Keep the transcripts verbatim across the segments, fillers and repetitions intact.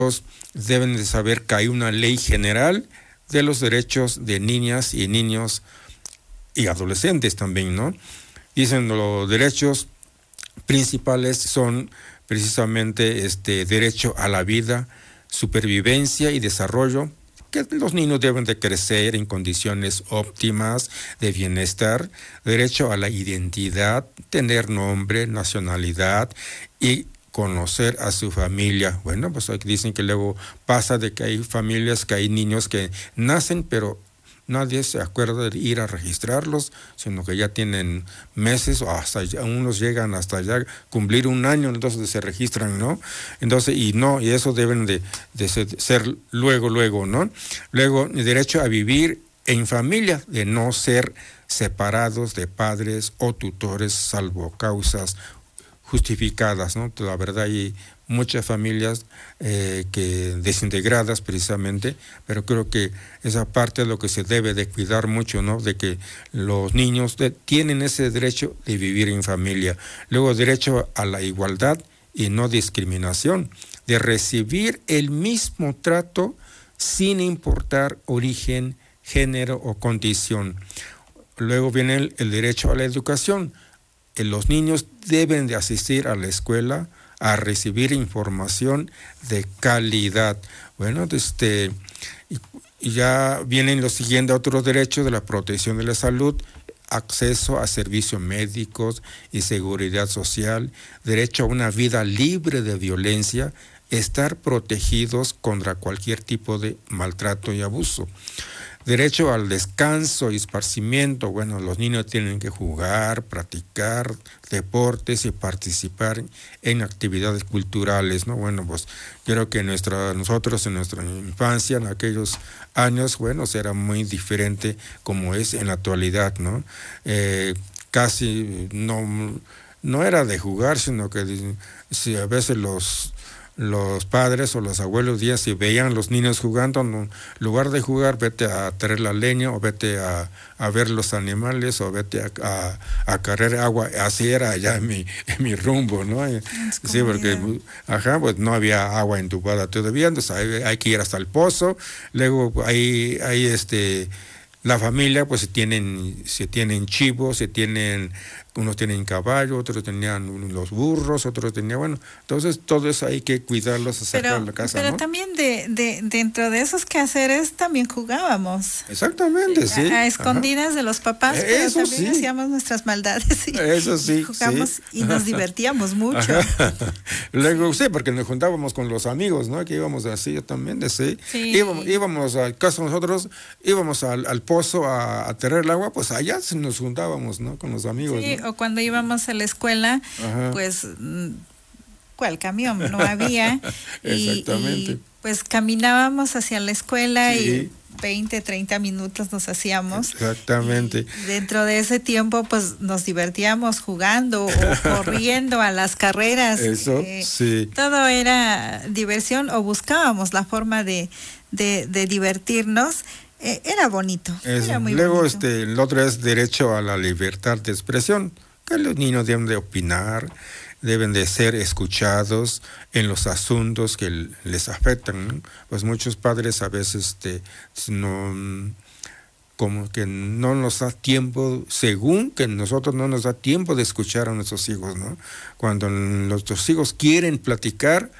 deben de saber que hay una ley general de los derechos de niñas y niños y adolescentes también, ¿no? Dicen los derechos principales son precisamente este derecho a la vida, supervivencia y desarrollo, que los niños deben de crecer en condiciones óptimas de bienestar, derecho a la identidad, tener nombre, nacionalidad y conocer a su familia. Bueno, pues aquí dicen que luego pasa de que hay familias, que hay niños que nacen, pero nadie se acuerda de ir a registrarlos, sino que ya tienen meses o hasta ya, unos llegan hasta ya cumplir un año, entonces se registran, ¿no? Entonces, y no, y eso deben de, de ser, ser luego, luego, ¿no? Luego, el derecho a vivir en familia, de no ser separados de padres o tutores, salvo causas justificadas, ¿no? La verdad, hay muchas familias eh, que desintegradas precisamente, pero creo que esa parte es lo que se debe de cuidar mucho, ¿no? De que los niños de, tienen ese derecho de vivir en familia. Luego, derecho a la igualdad y no discriminación, de recibir el mismo trato sin importar origen, género o condición. Luego viene el, el derecho a la educación. Los niños deben de asistir a la escuela a recibir información de calidad. Bueno, este, y, y ya vienen los siguientes otros derechos de la protección de la salud, acceso a servicios médicos y seguridad social, derecho a una vida libre de violencia, estar protegidos contra cualquier tipo de maltrato y abuso. Derecho al descanso y esparcimiento. Bueno, los niños tienen que jugar, practicar deportes y participar en actividades culturales, ¿no? Bueno, pues creo que nuestra, nosotros en nuestra infancia, en aquellos años, bueno, era muy diferente como es en la actualidad, ¿no? Eh, casi no, no era de jugar, sino que si a veces los... los padres o los abuelos días si veían los niños jugando, en lugar de jugar, vete a traer la leña o vete a, a ver los animales o vete a, a, a cargar agua. Así era allá en mi, en mi rumbo, ¿no? Sí, porque ajá, pues no había agua entubada todavía, entonces hay, hay que ir hasta el pozo. Luego ahí, ahí este, la familia, pues se tienen, se tienen chivos, se tienen... unos tienen caballo, otros tenían los burros, otros tenían, bueno, entonces todo eso hay que cuidarlos, sacar a la casa, pero ¿no? también de, de dentro de esos quehaceres también jugábamos. Exactamente, sí. A, a escondidas Ajá. de los papás, eso pero también sí. hacíamos nuestras maldades y, eso sí, y jugamos sí. y nos divertíamos mucho. Ajá. Luego, sí. sí, porque nos juntábamos con los amigos, ¿no? Que íbamos así, yo también, sí. sí. Íbamos, íbamos al caso nosotros, íbamos al, al pozo a, a tener el agua, pues allá nos juntábamos, ¿no? Con los amigos, sí, ¿no? O cuando íbamos a la escuela, Ajá. pues, ¿cuál camión? No había. y, Exactamente. Y pues caminábamos hacia la escuela sí. y veinte, treinta minutos nos hacíamos. Exactamente. Y dentro de ese tiempo, pues nos divertíamos jugando o corriendo a las carreras. Eso, eh, sí. Todo era diversión o buscábamos la forma de, de, de divertirnos. Eh, era bonito. Era muy Luego, bonito. este, el otro es derecho a la libertad de expresión, que los niños deben de opinar, deben de ser escuchados en los asuntos que les afectan, ¿no? Pues muchos padres a veces este, no, como que no nos da tiempo, según que nosotros no nos da tiempo de escuchar a nuestros hijos, ¿no? Cuando nuestros hijos quieren platicar,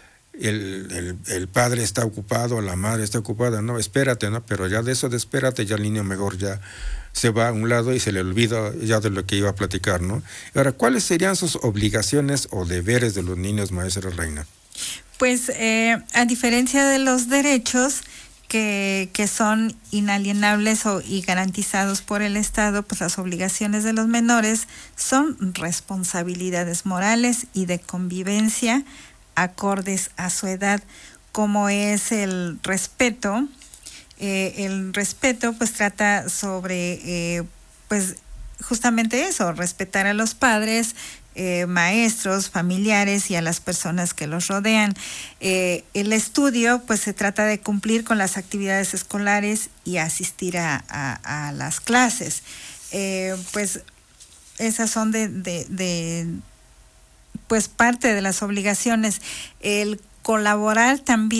El, el, el padre está ocupado, la madre está ocupada, no, espérate, ¿no? Pero ya de eso de espérate, ya el niño mejor ya se va a un lado y se le olvida ya de lo que iba a platicar, ¿no? Ahora, ¿cuáles serían sus obligaciones o deberes de los niños, maestra Reina? Pues, eh, a diferencia de los derechos que, que son inalienables o, y garantizados por el Estado, pues las obligaciones de los menores son responsabilidades morales y de convivencia acordes a su edad, como es el respeto. Eh, el respeto pues trata sobre eh, pues justamente eso, respetar a los padres, eh, maestros, familiares y a las personas que los rodean. Eh, el estudio pues se trata de cumplir con las actividades escolares y asistir a, a, a las clases. Eh, pues esas son de, de, de pues parte de las obligaciones. El colaborar también